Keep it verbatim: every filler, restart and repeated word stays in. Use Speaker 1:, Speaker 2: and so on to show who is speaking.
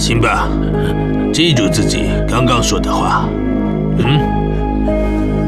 Speaker 1: 辛巴，记住自己刚刚说的话。嗯。